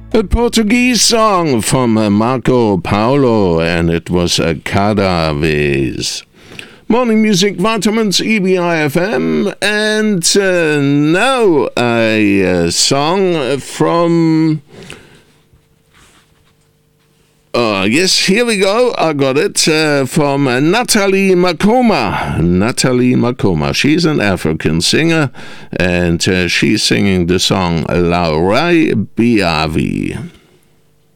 A Portuguese song from Marco Paulo, and it was Cada Vez. Morning Music Vitamins, EBI-FM, and now a song from... yes, here we go. I got it from Nathalie Makoma. Nathalie Makoma. She's an African singer, and she's singing the song La Rai Biavi.